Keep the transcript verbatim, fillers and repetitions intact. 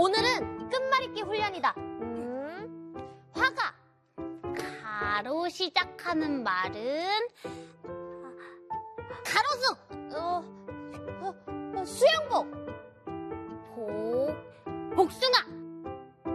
오늘은 끝말잇기 훈련이다. 음, 화가 가로 시작하는 말은 가로수. 어, 어,